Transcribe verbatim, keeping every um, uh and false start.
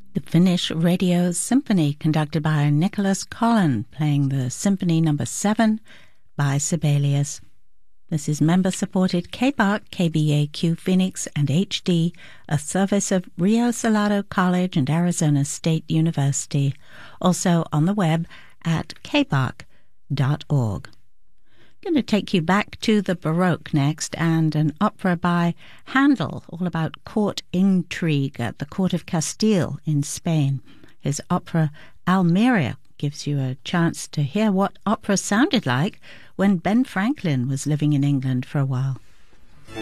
The Finnish Radio Symphony, conducted by Nicholas Collin, playing the Symphony Number seven by Sibelius. This is member-supported K B A R C, K B A Q Phoenix, and H D, a service of Rio Salado College and Arizona State University. Also on the web at k b a r c dot org. I'm going to take you back to the Baroque next, and an opera by Handel, all about court intrigue at the court of Castile in Spain. His opera Almeria gives you a chance to hear what opera sounded like when Ben Franklin was living in England for a while.